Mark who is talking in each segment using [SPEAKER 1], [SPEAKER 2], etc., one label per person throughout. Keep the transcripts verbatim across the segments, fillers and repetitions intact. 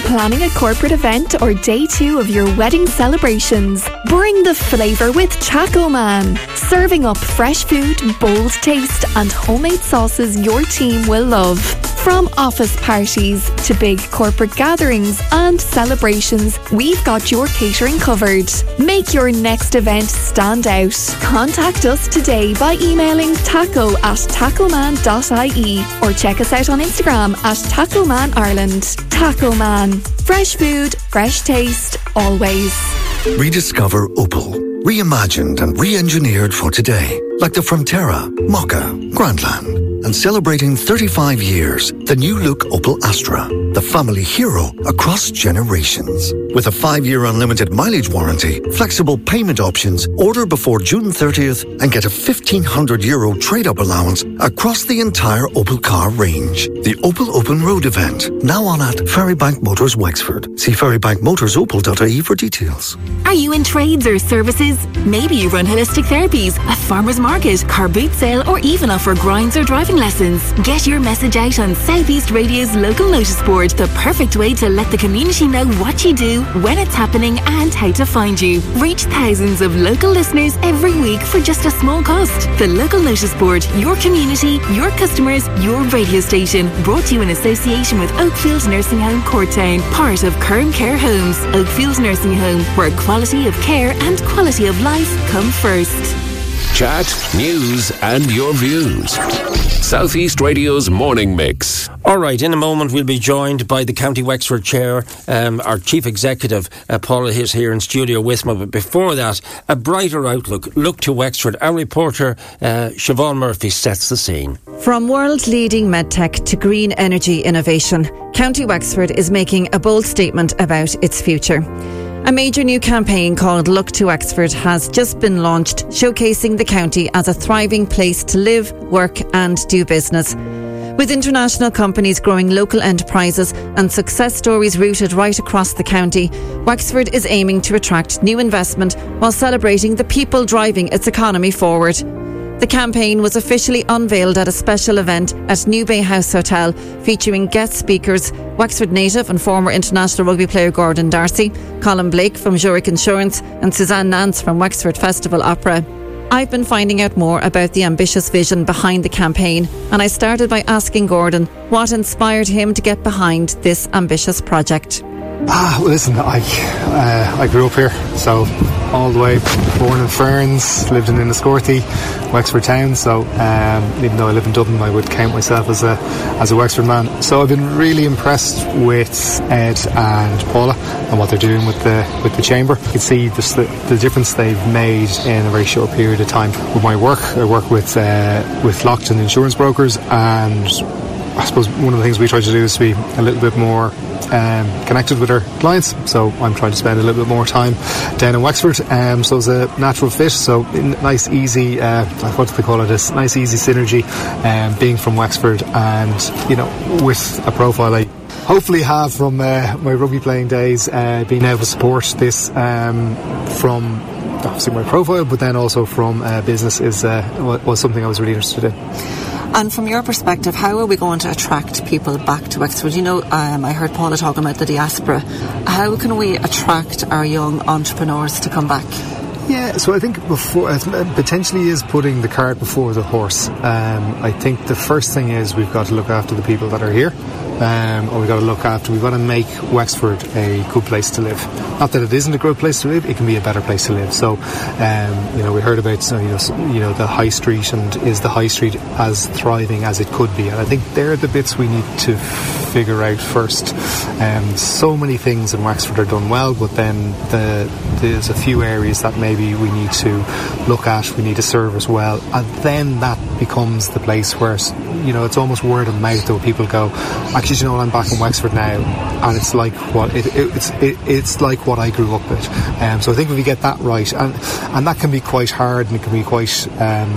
[SPEAKER 1] Planning a corporate event or day two of your wedding celebrations? Bring the flavour with Taco Man. Serving up fresh food, bold taste and homemade sauces your team will love. From office parties to big corporate gatherings and celebrations, we've got your catering covered. Make your next event stand out. Contact us today by emailing taco at tacoman dot I E or check us out on Instagram at tacoman ireland. Taco Man. Fresh food, fresh taste, always.
[SPEAKER 2] Rediscover Opel. Reimagined and re-engineered for today. Like the Frontera, Mokka, Grandland. And celebrating thirty-five years, the new look Opel Astra, the family hero across generations. With a five-year unlimited mileage warranty, flexible payment options, order before June thirtieth and get a fifteen hundred euro trade-up allowance across the entire Opel car range. The Opel Open Road event, now on at Ferrybank Motors Wexford. See ferrybank motors opel dot I E for details.
[SPEAKER 3] Are you in trades or services? Maybe you run holistic therapies, a farmer's market, car boot sale, or even offer grinds or driving lessons. Get your message out on Southeast Radio's local notice board, the perfect way to let the community know what you do, when it's happening and how to find you. Reach thousands of local listeners every week for just a small cost. The local notice board, your community, your customers, your radio station. Brought to you in association with Oakfield Nursing Home Courtown, part of Curm Care Homes. Oakfield Nursing Home, where quality of care and quality of life come first.
[SPEAKER 4] Chat, news and your views. Southeast Radio's Morning Mix.
[SPEAKER 5] All right, in a moment we'll be joined by the County Wexford Chair, um, our Chief Executive, uh, Paula, is here in studio with me. But before that, a brighter outlook. Look to Wexford. Our reporter, uh, Siobhan Murphy, sets the scene.
[SPEAKER 6] From world-leading medtech to green energy innovation, County Wexford is making a bold statement about its future. A major new campaign called Look to Wexford has just been launched, showcasing the county as a thriving place to live, work and do business. With international companies growing local enterprises and success stories rooted right across the county, Wexford is aiming to attract new investment while celebrating the people driving its economy forward. The campaign was officially unveiled at a special event at New Bay House Hotel, featuring guest speakers Wexford native and former international rugby player Gordon Darcy, Colin Blake from Zurich Insurance and Suzanne Nance from Wexford Festival Opera. I've been finding out more about the ambitious vision behind the campaign, and I started by asking Gordon what inspired him to get behind this ambitious project.
[SPEAKER 7] Ah, well, listen, I uh, I grew up here, so all the way born in Ferns, lived in Enniscorthy, Wexford town. So um, even though I live in Dublin, I would count myself as a as a Wexford man. So I've been really impressed with Ed and Paula and what they're doing with the with the chamber. You can see the, the difference they've made in a very short period of time. With my work, I work with uh, with Lockton Insurance Brokers, and I suppose one of the things we try to do is to be a little bit more um, connected with our clients. So I'm trying to spend a little bit more time down in Wexford. Um, so it's a natural fit. So nice, easy, uh, what do they call it? This nice, easy synergy, um, being from Wexford and, you know, with a profile I hopefully have from uh, my rugby playing days, uh, being able to support this um, from obviously my profile, but then also from uh, business is uh, was something I was really interested in.
[SPEAKER 8] And from your perspective, how are we going to attract people back to Wexford? You know, um, I heard Paula talking about the diaspora. How can we attract our young entrepreneurs to come back?
[SPEAKER 7] Yeah, so I think before it potentially is putting the cart before the horse. Um, I think the first thing is we've got to look after the people that are here. Um, or we've got to look after, we've got to make Wexford a good place to live. Not that it isn't a good place to live, it can be a better place to live. So, um, you know, we heard about, you know, you know, the high street, and is the high street as thriving as it could be? And I think they're the bits we need to figure out first. Um, so many things in Wexford are done well, but then the, there's a few areas that maybe we need to look at, we need to service well, and then that becomes the place where, you know, it's almost word of mouth, though. People go, actually, you know, I'm back in Wexford now, and it's like what it, it, it's it, it's like what I grew up with. Um, so I think if we get that right, and and that can be quite hard, and it can be quite um,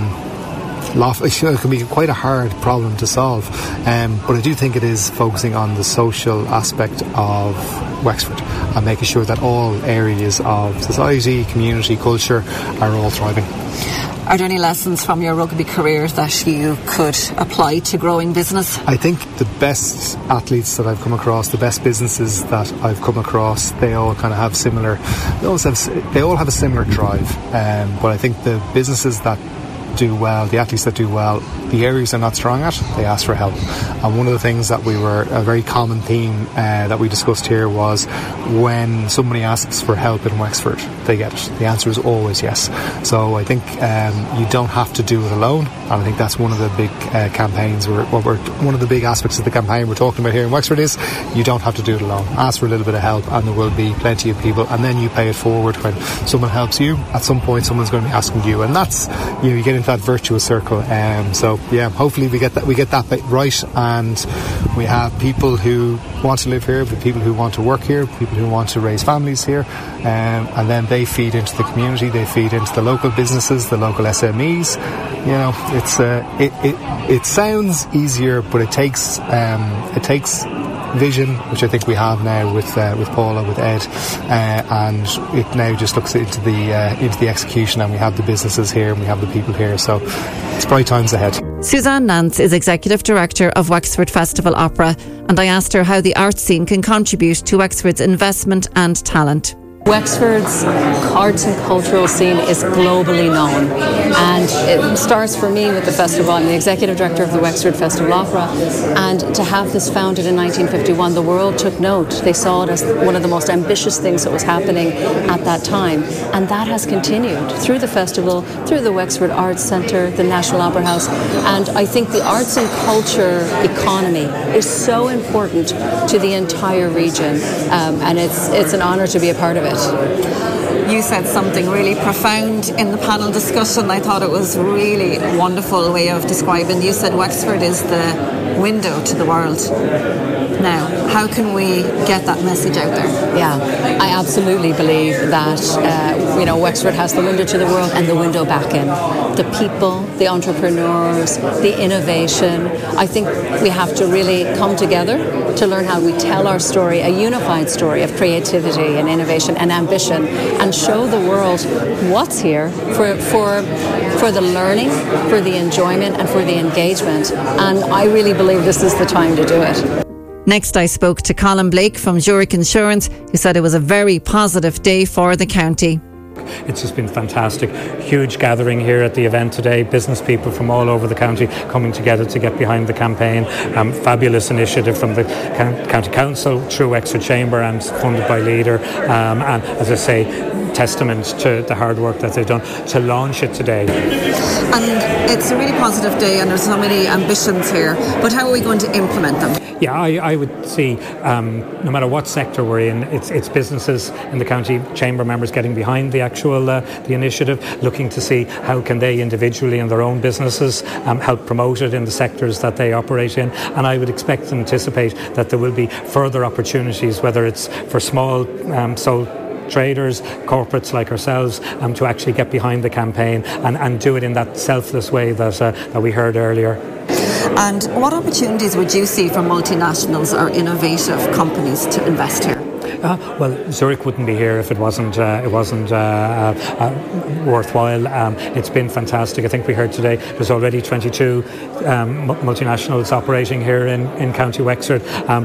[SPEAKER 7] lof- you know, it can be quite a hard problem to solve. Um, but I do think it is focusing on the social aspect of Wexford and making sure that all areas of society, community, culture are all thriving.
[SPEAKER 8] Are there any lessons from your rugby career that you could apply to growing business?
[SPEAKER 7] I think the best athletes that I've come across, the best businesses that I've come across, they all kind of have similar, they all have, they all have a similar drive. Um, but I think the businesses that do well, the athletes that do well, the areas they're not strong at, they ask for help. And one of the things that we were, a very common theme uh, that we discussed here was when somebody asks for help in Wexford, they get it. The answer is always yes. So I think um, you don't have to do it alone, and I think that's one of the big uh, campaigns, we're, what we're, one of the big aspects of the campaign we're talking about here in Wexford is you don't have to do it alone. Ask for a little bit of help and there will be plenty of people, and then you pay it forward. When someone helps you, at some point someone's going to be asking you, and that's, you know, you get into that virtuous circle. Um, so yeah, hopefully we get that we get that bit right, and we have people who want to live here, but people who want to work here, people who want to raise families here, um, and then they feed into the community, they feed into the local businesses, the local S M Es. You know, it's uh, it, it it sounds easier, but it takes um, it takes vision, which I think we have now with uh, with Paula, with Ed, uh, and it now just looks into the uh, into the execution, and we have the businesses here and we have the people here, so it's bright times ahead.
[SPEAKER 6] Suzanne Nance is Executive Director of Wexford Festival Opera, and I asked her how the arts scene can contribute to Wexford's investment and talent.
[SPEAKER 9] Wexford's arts and cultural scene is globally known, and it starts for me with the festival. I'm the executive director of the Wexford Festival Opera, and to have this founded in nineteen fifty-one, the world took note. They saw it as one of the most ambitious things that was happening at that time, and that has continued through the festival, through the Wexford Arts Centre, the National Opera House, and I think the arts and culture economy is so important to the entire region, um, and it's it's an honour to be a part of it.
[SPEAKER 8] You said something really profound in the panel discussion. I thought it was a really wonderful way of describing. You said Wexford is the window to the world. Now, how can we get that message out there?
[SPEAKER 9] Yeah, I absolutely believe that uh, you know, Wexford has the window to the world and the window back in. The people, the entrepreneurs, the innovation. I think we have to really come together to learn how we tell our story, a unified story of creativity and innovation and ambition, and show the world what's here for for for the learning, for the enjoyment, and for the engagement. And I really believe this is the time to do it.
[SPEAKER 6] Next, I spoke to Colin Blake from Zurich Insurance, who said it was a very positive day for the county.
[SPEAKER 10] It's just been fantastic. Huge gathering here at the event today. Business people from all over the county coming together to get behind the campaign. Um, fabulous initiative from the County Council through Wexford Chamber and funded by Leader. Um, and as I say, testament to the hard work that they've done to launch it today.
[SPEAKER 8] And it's a really positive day, and there's so many ambitions here. But how are we going to implement them?
[SPEAKER 10] Yeah, I, I would see, um, no matter what sector we're in, it's, it's businesses in the county chamber members getting behind the actual uh, the initiative, looking to see how can they individually in their own businesses um, help promote it in the sectors that they operate in. And I would expect and anticipate that there will be further opportunities, whether it's for small um, sole traders, corporates like ourselves, um, to actually get behind the campaign and, and do it in that selfless way that uh, that we heard earlier.
[SPEAKER 8] And what opportunities would you see for multinationals or innovative companies to invest here?
[SPEAKER 10] Uh, well, Zurich wouldn't be here if it wasn't uh, it wasn't uh, uh, worthwhile. Um, it's been fantastic. I think we heard today there's already twenty-two um, multinationals operating here in, in County Wexford. Um,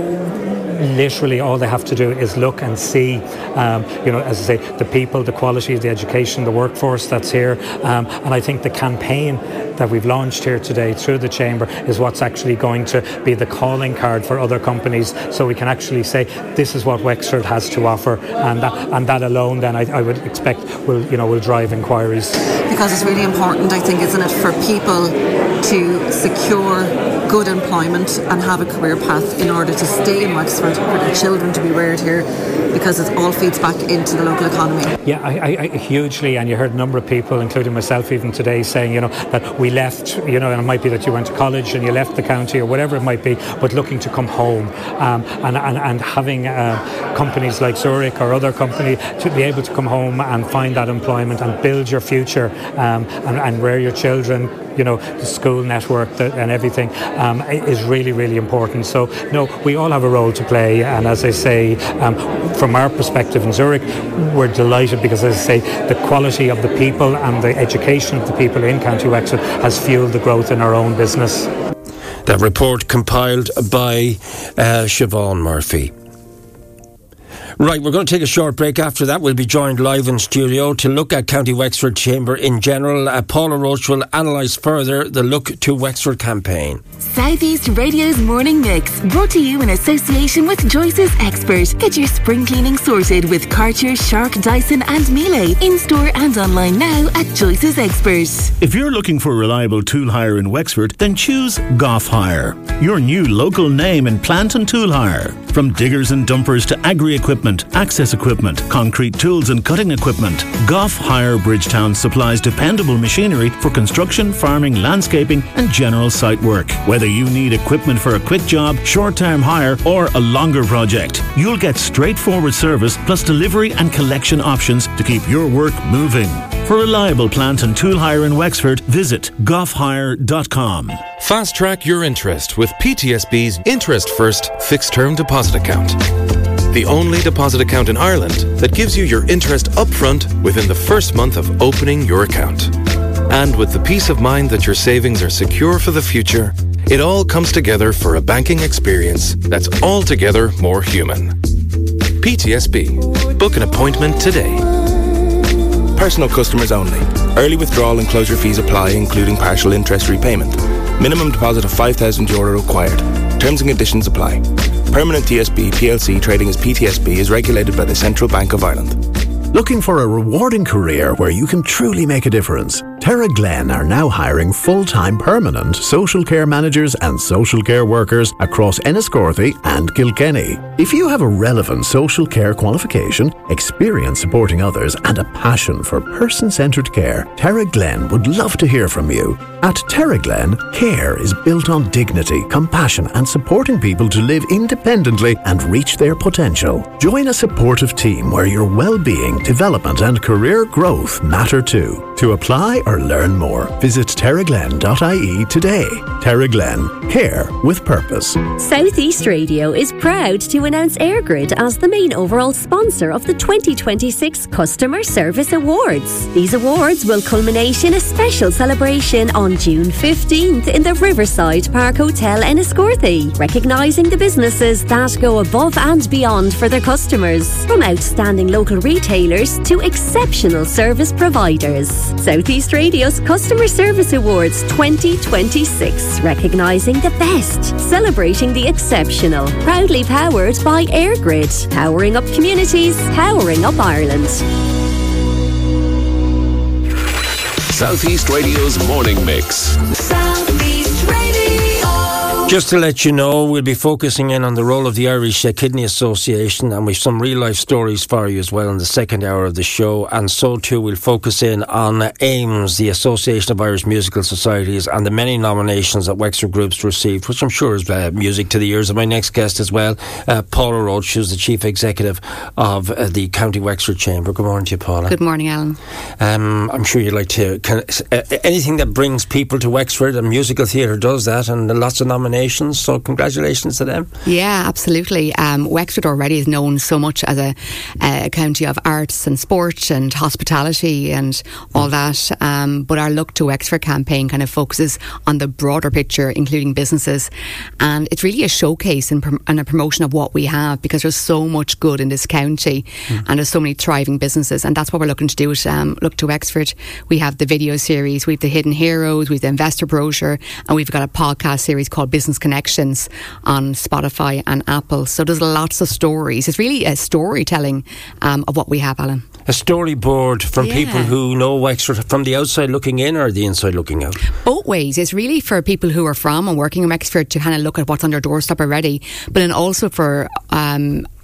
[SPEAKER 10] Literally all they have to do is look and see, um, you know, as I say, the people, the quality, the education, the workforce that's here. Um, and I think the campaign that we've launched here today through the Chamber is what's actually going to be the calling card for other companies, so we can actually say this is what Wexford has to offer, and that, and that alone then I, I would expect will, you know, will drive inquiries.
[SPEAKER 8] Because it's really important, I think, isn't it, for people to secure good employment and have a career path in order to stay in Wexford, for their children to be reared here, because it all feeds back into the local economy.
[SPEAKER 10] Yeah, I, I, I, hugely, and you heard a number of people, including myself even today, saying, you know, that we left, you know, and it might be that you went to college and you left the county or whatever it might be, but looking to come home, um, and, and, and having uh, companies like Zurich or other company to be able to come home and find that employment and build your future, um, and, and rear your children you know, the school network the, and everything um, is really, really important. So, no, we all have a role to play. And as I say, um, from our perspective in Zurich, we're delighted because, as I say, the quality of the people and the education of the people in County Wexford has fueled the growth in our own business.
[SPEAKER 5] That report compiled by uh, Siobhan Murphy. Right, we're going to take a short break. After that, we'll be joined live in studio to look at County Wexford Chamber in general. Uh, Paula Roach will analyse further the Look to Wexford campaign.
[SPEAKER 3] Southeast Radio's Morning Mix, brought to you in association with Joyce's Expert. Get your spring cleaning sorted with Karcher, Shark, Dyson and Miele. In-store and online now at Joyce's Expert.
[SPEAKER 11] If you're looking for reliable tool hire in Wexford, then choose Goff Hire, your new local name in plant and tool hire. From diggers and dumpers to agri-equipment, access equipment, concrete tools and cutting equipment, Goff Hire Bridgetown supplies dependable machinery for construction, farming, landscaping and general site work. Whether you need equipment for a quick job, short-term hire or a longer project, you'll get straightforward service plus delivery and collection options to keep your work moving. For reliable plant and tool hire in Wexford, visit goff hire dot com.
[SPEAKER 12] Fast track your interest with P T S B's Interest First Fixed Term Deposit Account. The only deposit account in Ireland that gives you your interest upfront within the first month of opening your account. And with the peace of mind that your savings are secure for the future, it all comes together for a banking experience that's altogether more human. P T S B. Book an appointment today.
[SPEAKER 13] Personal customers only. Early withdrawal and closure fees apply, including partial interest repayment. Minimum deposit of five thousand euro required. Terms and conditions apply. Permanent T S B P L C trading as P T S B is regulated by the Central Bank of Ireland.
[SPEAKER 14] Looking for a rewarding career where you can truly make a difference? Terra Glen are now hiring full-time permanent social care managers and social care workers across Enniscorthy and Kilkenny. If you have a relevant social care qualification, experience supporting others and a passion for person-centred care, Terra Glen would love to hear from you. At Terra Glen, care is built on dignity, compassion and supporting people to live independently and reach their potential. Join a supportive team where your well-being, development and career growth matter too. To apply or learn more, visit terra glen dot I E today. Terra Glen, care with purpose.
[SPEAKER 15] Southeast Radio is proud to announce EirGrid as the main overall sponsor of the twenty twenty-six Customer Service Awards. These awards will culminate in a special celebration on June fifteenth in the Riverside Park Hotel Enniscorthy, recognising the businesses that go above and beyond for their customers, from outstanding local retailers to exceptional service providers. Southeast Radio's Customer Service Awards twenty twenty-six, recognising the best, celebrating the exceptional. Proudly powered by EirGrid, powering up communities, powering up Ireland.
[SPEAKER 4] Southeast Radio's Morning Mix.
[SPEAKER 3] Southeast Radio.
[SPEAKER 5] Just to let you know, we'll be focusing in on the role of the Irish uh, Kidney Association, and we've some real life stories for you as well in the second hour of the show. And so too we'll focus in on uh, AIMS, the Association of Irish Musical Societies, and the many nominations that Wexford Groups received, which I'm sure is uh, music to the ears of my next guest as well, uh, Paula Roach, who's the Chief Executive of uh, the County Wexford Chamber. Good morning to you, Paula.
[SPEAKER 16] Good morning, Alan.
[SPEAKER 5] Um, I'm sure you'd like to can, uh, anything that brings people to Wexford, and musical theatre does that, and lots of nominations. So congratulations to them.
[SPEAKER 16] Yeah, absolutely. Um, Wexford already is known so much as a, a county of arts and sport and hospitality and all that. Um, but our Look to Wexford campaign kind of focuses on the broader picture, including businesses. And it's really a showcase and, prom- and a promotion of what we have, because there's so much good in this county mm. and there's so many thriving businesses. And that's what we're looking to do at um, Look to Wexford. We have the video series, we have the Hidden Heroes, we have the investor brochure, and we've got a podcast series called Business Connections on Spotify and Apple. So there's lots of stories. It's really a storytelling um, of what we have, Alan.
[SPEAKER 5] A storyboard from
[SPEAKER 16] yeah.
[SPEAKER 5] people who know Wexford from the outside looking in or the inside looking out?
[SPEAKER 16] Both ways. It's really for people who are from and working in Wexford to kind of look at what's on their doorstep already, but then also for um,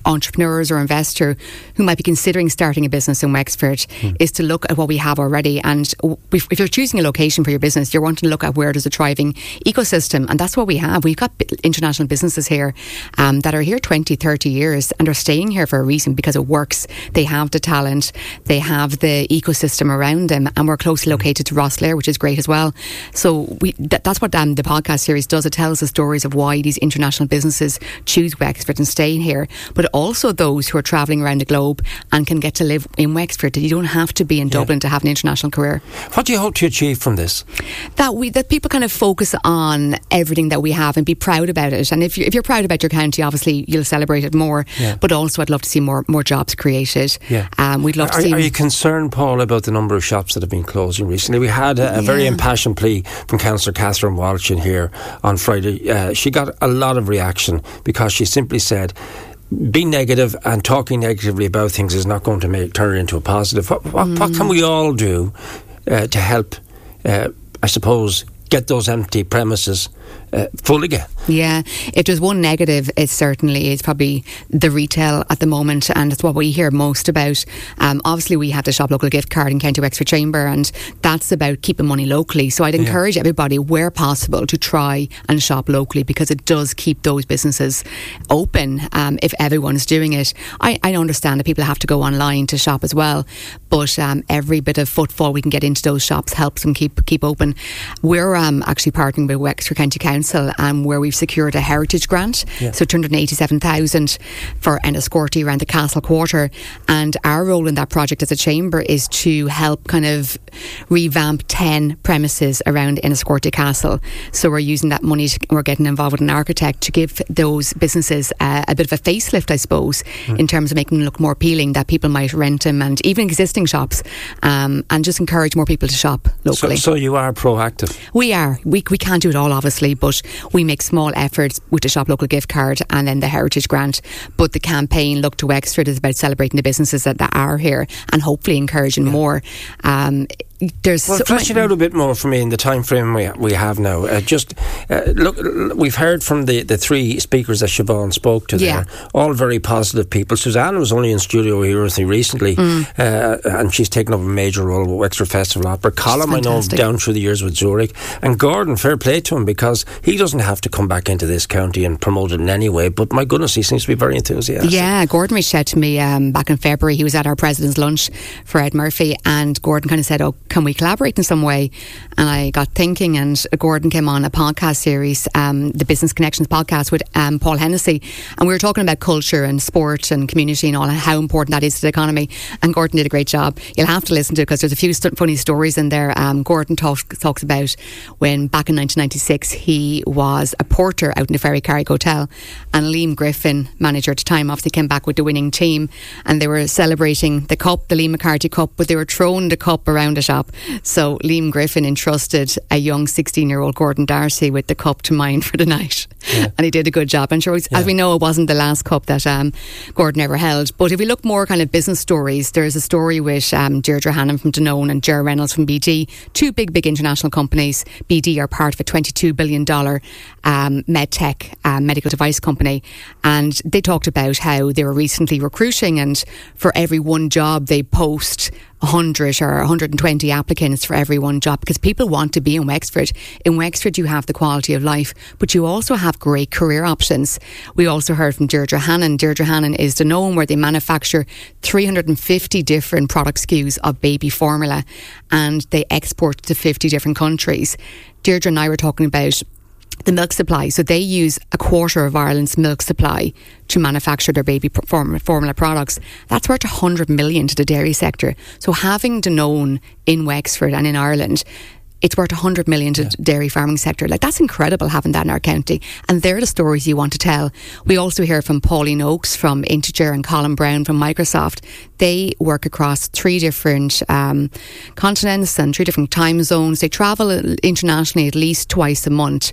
[SPEAKER 16] entrepreneurs or investor who might be considering starting a business in Wexford mm. is to look at what we have already. And if, if you're choosing a location for your business, you're wanting to look at where there's a thriving ecosystem. And that's what we have. We've got international businesses here um, that are here twenty, thirty years and are staying here for a reason, because it works. They have the talent, they have the ecosystem around them, and we're closely located to Rosslare, which is great as well. So we, that, that's what um, the podcast series does. It tells the stories of why these international businesses choose Wexford and stay here, but also those who are travelling around the globe and can get to live in Wexford. That you don't have to be in yeah. Dublin to have an international career.
[SPEAKER 5] What do you hope to achieve from this?
[SPEAKER 16] That we that people kind of focus on everything that we have and be proud about it. And if you're, if you're proud about your county, obviously you'll celebrate it more. Yeah. But also, I'd love to see more more jobs created.
[SPEAKER 5] Yeah.
[SPEAKER 16] Um, we'd love
[SPEAKER 5] are,
[SPEAKER 16] to see.
[SPEAKER 5] Are you concerned, Paul, about the number of shops that have been closing recently? We had a, a yeah. very impassioned plea from Councillor Catherine Walsh in here on Friday. Uh, she got a lot of reaction because she simply said, being negative and talking negatively about things is not going to make turn it into a positive. What, what, mm. what can we all do uh, to help, uh, I suppose, get those empty premises uh, full again?
[SPEAKER 16] Yeah, if there's one negative, it certainly is probably the retail at the moment, and it's what we hear most about. Um, obviously, we have the Shop Local gift card in County Wexford Chamber, and that's about keeping money locally. So I'd encourage yeah. everybody, where possible, to try and shop locally, because it does keep those businesses open um, if everyone's doing it. I, I understand that people have to go online to shop as well, but um, every bit of footfall we can get into those shops helps them keep keep open. We're um, actually partnering with Wexford County Council, um, where we've secured a heritage grant, yeah. so two hundred eighty-seven thousand for Enniscorthy around the Castle Quarter, and our role in that project as a chamber is to help kind of revamp ten premises around Enniscorthy Castle. So we're using that money to, we're getting involved with an architect to give those businesses uh, a bit of a facelift, I suppose, mm. in terms of making them look more appealing, that people might rent them, and even existing shops, um, and just encourage more people to shop locally.
[SPEAKER 5] So, so you are proactive?
[SPEAKER 16] We are. We, we can't do it all, obviously, but we make small efforts with the Shop Local gift card and then the Heritage Grant. But the campaign Look to Wexford is about celebrating the businesses that, that are here and hopefully encouraging yeah. more. Um, There's
[SPEAKER 5] well,
[SPEAKER 16] so
[SPEAKER 5] flesh it out a bit more for me in the time frame we we have now. Uh, just uh, look, we've heard from the, the three speakers that Siobhan spoke to
[SPEAKER 16] yeah.
[SPEAKER 5] there, all very positive people. Suzanne was only in studio here with me recently, mm. uh, and she's taken up a major role with Wexford Festival Opera. Colm, I know, down through the years with Zurich, and Gordon, fair play to him, because he doesn't have to come back into this county and promote it in any way, but my goodness, he seems to be very enthusiastic.
[SPEAKER 16] Yeah, Gordon reached out to me um, back in February. He was at our President's Lunch for Ed Murphy, and Gordon kind of said, oh, can we collaborate in some way? And I got thinking, and Gordon came on a podcast series, um, the Business Connections podcast with um, Paul Hennessy, and we were talking about culture and sport and community and all, and how important that is to the economy, and Gordon did a great job. You'll have to listen to it because there's a few st- funny stories in there. um, Gordon talks, talks about when back in nineteen ninety-six he was a porter out in the Ferry Carrick Hotel, and Liam Griffin, manager at the time, obviously came back with the winning team, and they were celebrating the cup, the Liam McCarthy Cup, but they were throwing the cup around the shop. So Liam Griffin entrusted a young sixteen-year-old Gordon Darcy with the cup to mind for the night, yeah. and he did a good job. And sure, yeah. as we know, it wasn't the last cup that um, Gordon ever held. But if we look more kind of business stories, there's a story with um, Deirdre Hannon from Danone and Ger Reynolds from B D, two big, big international companies. B D are part of a twenty-two billion dollars um, medtech um, medical device company, and they talked about how they were recently recruiting, and for every one job they post one hundred or one hundred twenty applicants for every one job, because people want to be in Wexford. In Wexford you have the quality of life, but you also have great career options. We also heard from Deirdre Hannon. Deirdre Hannon is Danone, where they manufacture three hundred fifty different product S K Us of baby formula, and they export to fifty different countries. Deirdre and I were talking about the milk supply. So they use a quarter of Ireland's milk supply to manufacture their baby formula products. That's worth one hundred million to the dairy sector. So having Danone in Wexford and in Ireland, it's worth one hundred million to yeah. the dairy farming sector. Like, that's incredible having that in our county. And they're the stories you want to tell. We also hear from Pauline Oakes from Integer and Colin Brown from Microsoft. They work across three different um, continents and three different time zones. They travel internationally at least twice a month.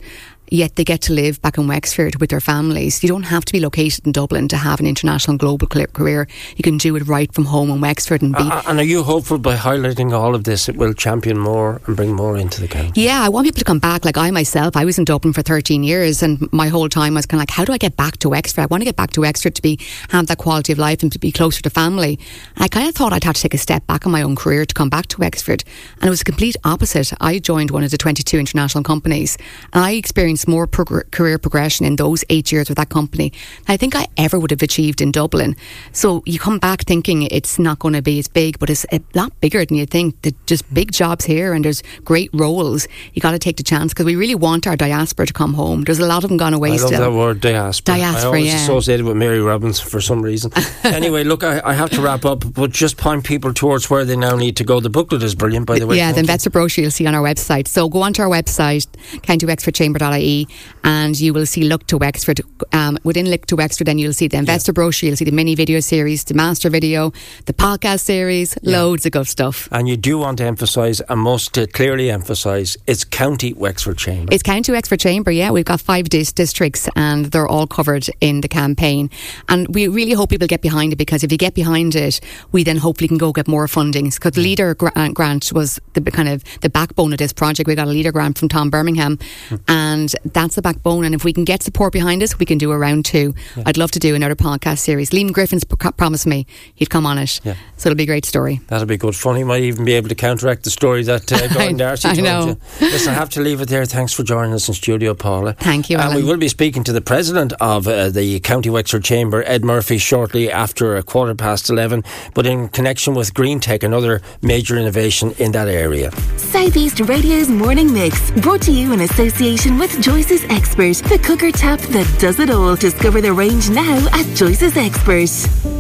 [SPEAKER 16] yet they get to live back in Wexford with their families. You don't have to be located in Dublin to have an international global career. You can do it right from home in Wexford. And be.
[SPEAKER 5] Uh, and are you hopeful by highlighting all of this it will champion more and bring more into the county?
[SPEAKER 16] Yeah, I want people to come back. Like I myself, I was in Dublin for thirteen years, and my whole time I was kind of like, how do I get back to Wexford? I want to get back to Wexford to be have that quality of life and to be closer to family. And I kind of thought I'd have to take a step back in my own career to come back to Wexford, and it was a complete opposite. I joined one of the twenty-two international companies, and I experienced more prog- career progression in those eight years with that company than I think I ever would have achieved in Dublin. So you come back thinking it's not going to be as big, but it's a lot bigger than you think. There's just big jobs here and there's great roles. You got to take the chance, because we really want our diaspora to come home. There's a lot of them gone away
[SPEAKER 5] I
[SPEAKER 16] still.
[SPEAKER 5] love that word, diaspora.
[SPEAKER 16] Diaspora,
[SPEAKER 5] I always
[SPEAKER 16] yeah.
[SPEAKER 5] associate it with Mary Robbins for some reason. Anyway, look, I, I have to wrap up, but just point people towards where they now need to go. The booklet is brilliant, by the way.
[SPEAKER 16] Yeah, the investor brochure you'll see on our website. So go onto our website, county wexford chamber dot I E, and you will see Look to Wexford. Um, within Look to Wexford, then you'll see the investor yeah. brochure, you'll see the mini video series, the master video, the podcast series, yeah. loads of good stuff.
[SPEAKER 5] And you do want to emphasise, and must uh, clearly emphasise, it's County Wexford Chamber.
[SPEAKER 16] It's County Wexford Chamber, yeah. We've got five dis- districts and they're all covered in the campaign. And we really hope people get behind it, because if you get behind it, we then hopefully can go get more funding. Because the Leader gra- grant was the kind of the backbone of this project. We got a Leader grant from Tom Birmingham, mm. and that's the backbone. And if we can get support behind us, we can do a round two. Yeah. I'd love to do another podcast series. Liam Griffin's p- promised me he'd come on it. Yeah. So it'll be a great story.
[SPEAKER 5] That'll be good fun. He might even be able to counteract the story that uh, Gordon Darcy told
[SPEAKER 16] I know.
[SPEAKER 5] you. Listen, I have to leave it there. Thanks for joining us in studio, Paula.
[SPEAKER 16] Thank you,
[SPEAKER 5] And
[SPEAKER 16] Alan.
[SPEAKER 5] we will be speaking to the president of uh, the County Wexford Chamber, Ed Murphy, shortly after a quarter past eleven, but in connection with Green Tech, another major innovation in that area.
[SPEAKER 3] Southeast Radio's Morning Mix, brought to you in association with Joyce's Expert, the cooker tap that does it all. Discover the range now at Joyce's Expert.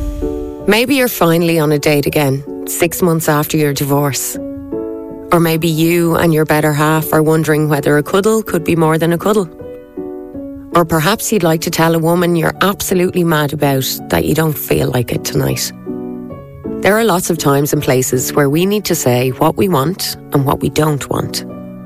[SPEAKER 17] Maybe you're finally on a date again, six months after your divorce. Or maybe you and your better half are wondering whether a cuddle could be more than a cuddle. Or perhaps you'd like to tell a woman you're absolutely mad about that you don't feel like it tonight. There are lots of times and places where we need to say what we want and what we don't want.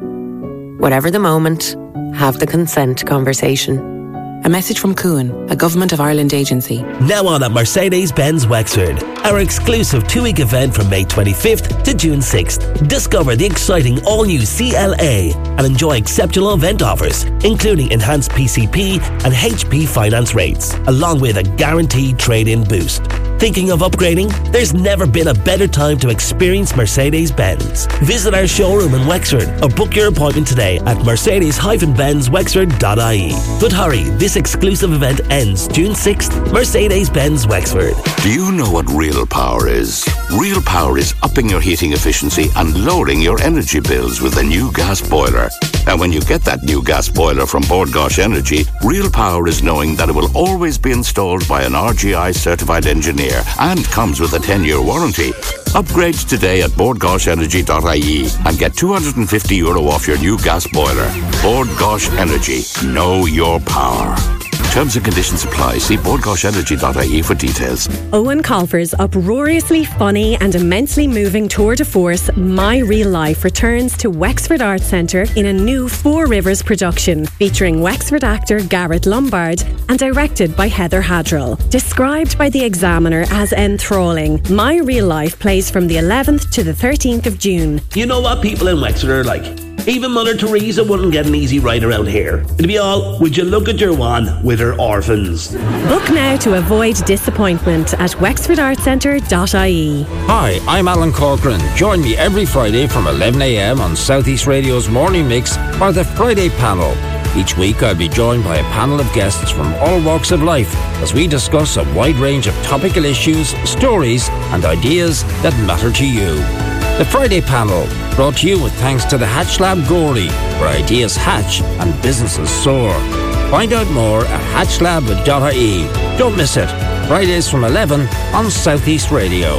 [SPEAKER 17] Whatever the moment, have the consent conversation.
[SPEAKER 18] A message from Cuan, a Government of Ireland agency.
[SPEAKER 19] Now on at Mercedes-Benz Wexford, our exclusive two-week event from May twenty-fifth to June sixth. Discover the exciting all-new C L A and enjoy exceptional event offers, including enhanced P C P and H P finance rates, along with a guaranteed trade-in boost. Thinking of upgrading? There's never been a better time to experience Mercedes-Benz. Visit our showroom in Wexford or book your appointment today at mercedes benz wexford dot I E. But hurry, this exclusive event ends June sixth. Mercedes-Benz Wexford.
[SPEAKER 20] Do you know what real power is? Real power is upping your heating efficiency and lowering your energy bills with a new gas boiler. And when you get that new gas boiler from Bord Gáis Energy, real power is knowing that it will always be installed by an R G I certified engineer and comes with a ten-year warranty. Upgrade today at bord gáis energy dot I E and get two hundred fifty euro off your new gas boiler. Bord Gáis Energy. Know your power. Terms and conditions apply. See bord gáis energy dot I E for details.
[SPEAKER 21] Owen Colfer's uproariously funny and immensely moving tour de force, My Real Life, returns to Wexford Arts Centre in a new Four Rivers production featuring Wexford actor Garrett Lombard and directed by Heather Hadrell. Described by The Examiner as enthralling, My Real Life plays from the eleventh to the thirteenth of June.
[SPEAKER 19] You know what people in Wexford are like? Even Mother Teresa wouldn't get an easy ride around here. It'd be all, would you look at your one with her orphans?
[SPEAKER 21] Book now to avoid disappointment at wexford arts centre dot I E.
[SPEAKER 5] Hi, I'm Alan Corcoran. Join me every Friday from eleven a m on Southeast Radio's Morning Mix for the Friday Panel. Each week I'll be joined by a panel of guests from all walks of life as we discuss a wide range of topical issues, stories and ideas that matter to you. The Friday Panel, brought to you with thanks to the Hatch Lab Gorley, where ideas hatch and businesses soar. Find out more at hatch lab dot I E. Don't miss it. Fridays from eleven on Southeast Radio.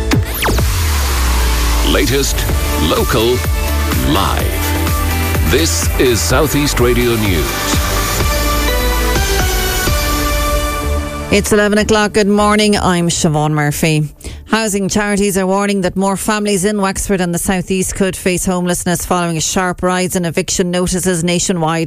[SPEAKER 4] Latest, local, live. This is Southeast Radio News.
[SPEAKER 6] It's eleven o'clock. Good morning. I'm Siobhan Murphy. Housing charities are warning that more families in Wexford and the South East could face homelessness following a sharp rise in eviction notices nationwide.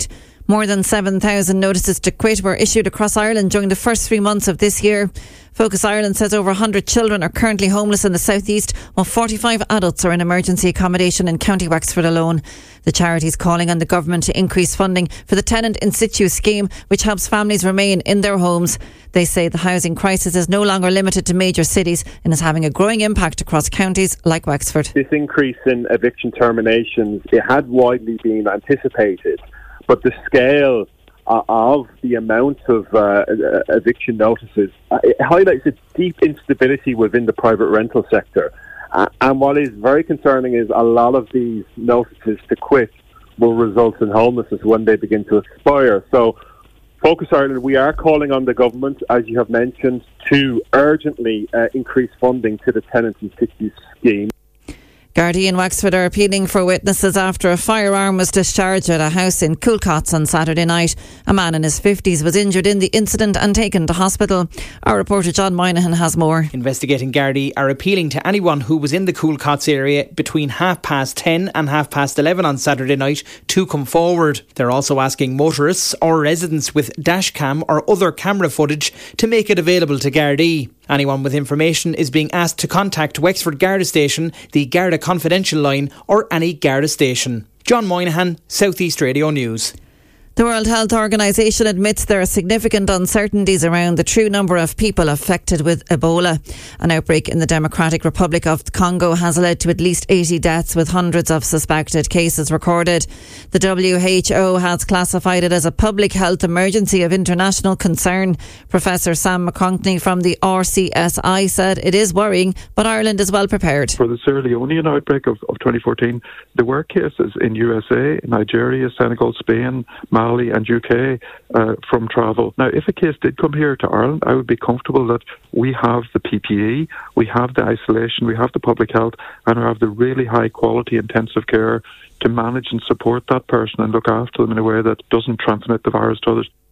[SPEAKER 6] More than seven thousand notices to quit were issued across Ireland during the first three months of this year. Focus Ireland says over one hundred children are currently homeless in the southeast, while forty-five adults are in emergency accommodation in County Wexford alone. The charity is calling on the government to increase funding for the tenant in situ scheme, which helps families remain in their homes. They say the housing crisis is no longer limited to major cities and is having a growing impact across counties like Wexford.
[SPEAKER 1] This increase in eviction terminations, it had widely been anticipated, but the scale uh, of the amount of uh, eviction notices, uh, it highlights a deep instability within the private rental sector. Uh, and what is very concerning is a lot of these notices to quit will result in homelessness when they begin to expire. So Focus Ireland, we are calling on the government, as you have mentioned, to urgently uh, increase funding to the tenant in situ scheme.
[SPEAKER 6] Gardaí in Wexford are appealing for witnesses after a firearm was discharged at a house in Coolcots on Saturday night. A man in his fifties was injured in the incident and taken to hospital. Our reporter John Moynihan has more.
[SPEAKER 22] Investigating Gardaí are appealing to anyone who was in the Coolcots area between half past ten and half past eleven on Saturday night to come forward. They're also asking motorists or residents with dashcam or other camera footage to make it available to Gardaí. Anyone with information is being asked to contact Wexford Garda Station, the Garda Confidential line or any Garda station. John Moynihan, South East Radio News.
[SPEAKER 6] The World Health Organization admits there are significant uncertainties around the true number of people affected with Ebola. An outbreak in the Democratic Republic of the Congo has led to at least eighty deaths, with hundreds of suspected cases recorded. The W H O has classified it as a public health emergency of international concern. Professor Sam McConkney from the R C S I said it is worrying, but Ireland is well prepared.
[SPEAKER 23] For the Sierra Leonean outbreak of, of twenty fourteen, there were cases in U S A, Nigeria, Senegal, Spain, Mali and U K uh, from travel. Now, if a case did come here to Ireland, I would be comfortable that we have the P P E, we have the isolation, we have the public health, and we have the really high quality intensive care to manage and support that person and look after them in a way that doesn't transmit the virus to others.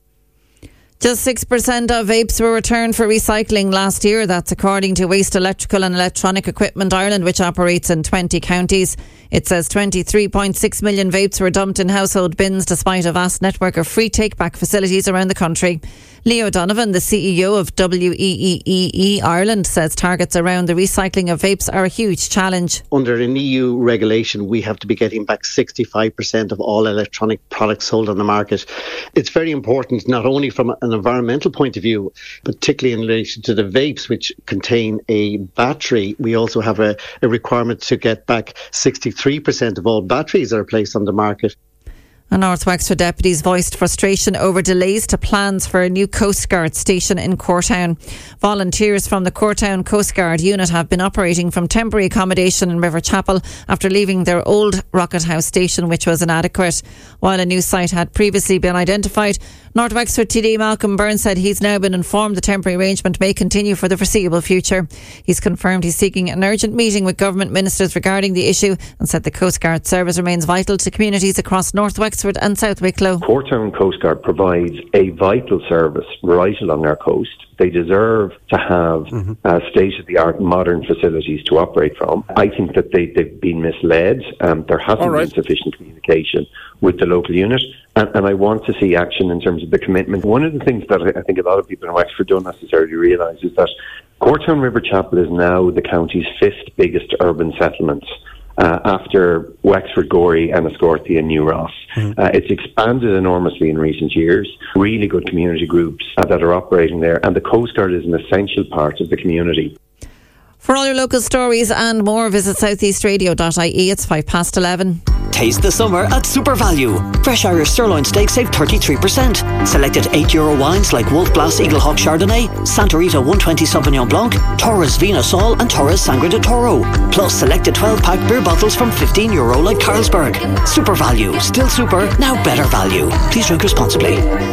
[SPEAKER 6] Just six percent of vapes were returned for recycling last year. That's according to Waste Electrical and Electronic Equipment Ireland, which operates in twenty counties. It says twenty-three point six million vapes were dumped in household bins despite a vast network of free take-back facilities around the country. Leo Donovan, the C E O of W E E E E Ireland, says targets around the recycling of vapes are a huge challenge.
[SPEAKER 24] Under an E U regulation, we have to be getting back sixty-five percent of all electronic products sold on the market. It's very important, not only from an environmental point of view, particularly in relation to the vapes, which contain a battery. We also have a, a requirement to get back sixty-three percent of all batteries that are placed on the market.
[SPEAKER 6] And North Wexford deputies voiced frustration over delays to plans for a new Coast Guard station in Courtown. Volunteers from the Courtown Coast Guard unit have been operating from temporary accommodation in River Chapel after leaving their old Rocket House station, which was inadequate. While a new site had previously been identified, North Wexford T D Malcolm Byrne said he's now been informed the temporary arrangement may continue for the foreseeable future. He's confirmed he's seeking an urgent meeting with government ministers regarding the issue and said the Coast Guard service remains vital to communities across North Wexford and South Wicklow.
[SPEAKER 25] Courtown Coast Guard provides a vital service right along our coast. They deserve to have mm-hmm. uh, state-of-the-art modern facilities to operate from. I think that they, they've been misled. Um, there hasn't right. been sufficient communication with the local unit, and, and I want to see action in terms of the commitment. One of the things that I think a lot of people in Wexford don't necessarily realise is that Courtown River Chapel is now the county's fifth biggest urban settlement. Uh, after Wexford, Gorey, Enniscorthy and New Ross. Mm-hmm. Uh, it's expanded enormously in recent years. Really good community groups uh, that are operating there, and the Coast Guard is an essential part of the community.
[SPEAKER 6] For all your local stories and more, visit southeast radio dot I E. It's five past eleven.
[SPEAKER 26] Taste the summer at Super Value. Fresh Irish sirloin steak save thirty-three percent. Selected eight euro wines like Wolf Blass Eagle Hawk Chardonnay, Santa Rita one twenty Sauvignon Blanc, Torres Vina Sol and Torres Sangre de Toro. Plus selected twelve pack beer bottles from fifteen euro like Carlsberg. Super Value. Still super, now better value. Please drink responsibly.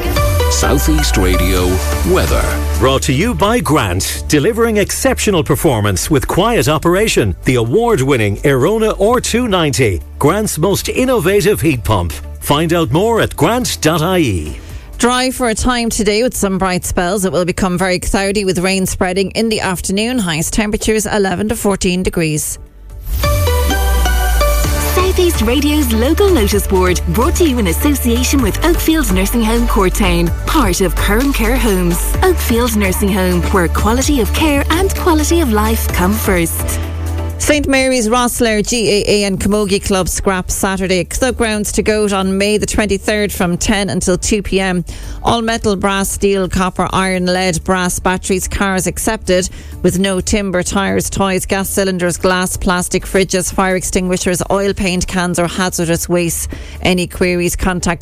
[SPEAKER 4] Southeast Radio weather.
[SPEAKER 27] Brought to you by Grant, delivering exceptional performance with quiet operation. The award-winning Irona R two ninety, Grant's most innovative heat pump. Find out more at grant dot I E.
[SPEAKER 6] Dry for a time today with some bright spells. It will become very cloudy with rain spreading in the afternoon. Highest temperatures eleven to fourteen degrees.
[SPEAKER 3] South East Radio's local notice board, brought to you in association with Oakfield Nursing Home Courtown, part of Curran Care Homes. Oakfield Nursing Home, where quality of care and quality of life come first.
[SPEAKER 6] St Mary's, Rosslare, G A A and Camogie Club scrap Saturday. Club grounds to go on May the twenty-third from ten until two p.m. All metal, brass, steel, copper, iron, lead, brass, batteries, cars accepted, with no timber, tyres, toys, gas cylinders, glass, plastic, fridges, fire extinguishers, oil paint cans or hazardous waste. Any queries, contact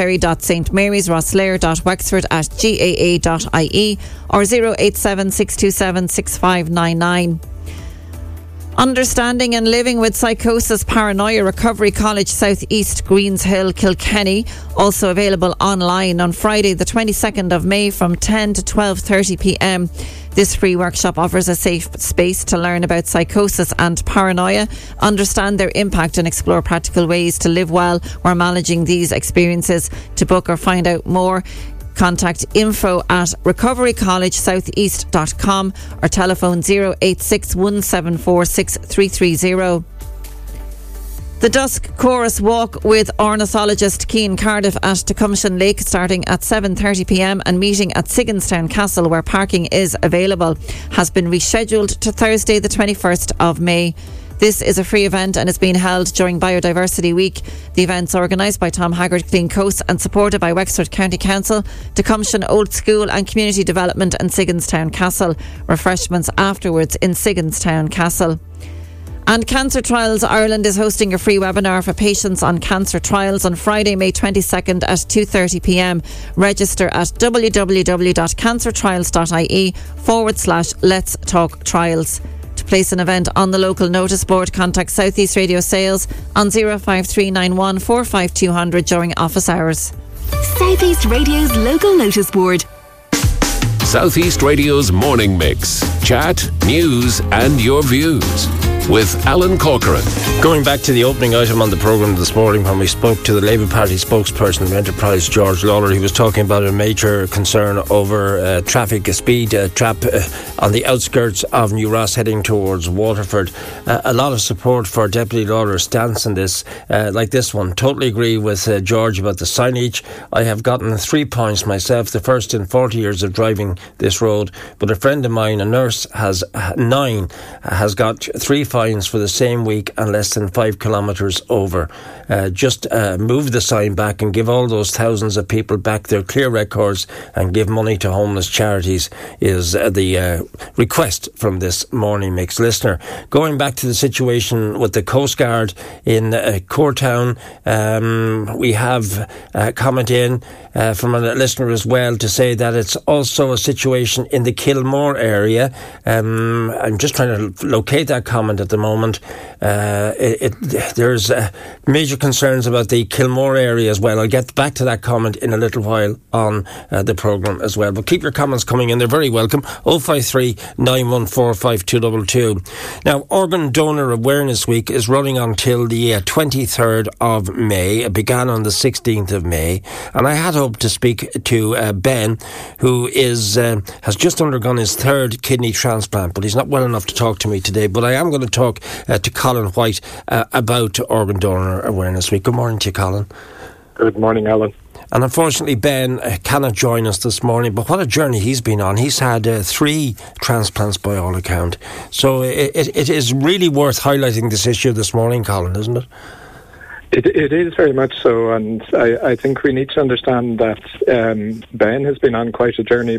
[SPEAKER 6] secretary.stmarysrosslare.wexford at g a a dot i e or zero eight seven six two seven six five nine nine. Understanding and Living with Psychosis Paranoia Recovery College South East, Greens Hill, Kilkenny, also available online on Friday the twenty-second of May from ten to twelve thirty p.m. This free workshop offers a safe space to learn about psychosis and paranoia, understand their impact and explore practical ways to live well while managing these experiences. To book or find out more, contact info at recovery college south east dot com or telephone zero eight six one seven four six three three zero. The Dusk Chorus Walk with ornithologist Cian Cardiff at Tecumseh Lake, starting at seven thirty p.m. and meeting at Sigginstown Castle, where parking is available, has been rescheduled to Thursday the twenty-first of May. This is a free event and is being held during Biodiversity Week. The event's organised by Tom Haggard Clean Coast and supported by Wexford County Council, Tecumseh Old School and Community Development and Sigginstown Castle. Refreshments afterwards in Sigginstown Castle. And Cancer Trials Ireland is hosting a free webinar for patients on cancer trials on Friday, May twenty-second at two thirty p.m. Register at www.cancertrials.ie forward slash Let's Talk Trials. To place an event on the local notice board, contact South East Radio Sales on zero five three nine one four five two zero zero during office hours.
[SPEAKER 3] South East Radio's local notice board.
[SPEAKER 4] South East Radio's morning mix. Chat, news and your views. With Alan Corcoran.
[SPEAKER 5] Going back to the opening item on the programme this morning, when we spoke to the Labour Party spokesperson of Enterprise, George Lawler, he was talking about a major concern over uh, traffic, a speed uh, trap uh, on the outskirts of New Ross heading towards Waterford. Uh, a lot of support for Deputy Lawler's stance on this, uh, like this one. Totally agree with uh, George about the signage. I have gotten three points myself, the first in forty years of driving this road, but a friend of mine, a nurse, has nine, has got three fines for the same week and less than five kilometres over. Uh, just uh, move the sign back and give all those thousands of people back their clear records and give money to homeless charities is uh, the uh, request from this morning mix listener. Going back to the situation with the Coast Guard in uh, Courtown, um, we have a comment in uh, from a listener as well to say that it's also a situation in the Kilmore area. Um, I'm just trying to locate that comment at the moment. Uh, it, it, there's uh, major concerns about the Kilmore area as well. I'll get back to that comment in a little while on uh, the programme as well. But keep your comments coming in. They're very welcome. oh five three nine one four five two two two. Now, Organ Donor Awareness Week is running until the uh, twenty-third of May. It began on the sixteenth of May. And I had hoped to speak to uh, Ben, who is uh, has just undergone his third kidney transplant, but he's not well enough to talk to me today. But I am going to talk uh, to Colin White uh, about Organ Donor Awareness Week. Good morning to you, Colin.
[SPEAKER 2] Good morning, Alan.
[SPEAKER 5] And unfortunately, Ben uh, cannot join us this morning, but what a journey he's been on. He's had uh, three transplants by all account. So it, it, it is really worth highlighting this issue this morning, Colin, isn't it?
[SPEAKER 2] It, it is very much so, and I, I think we need to understand that um, Ben has been on quite a journey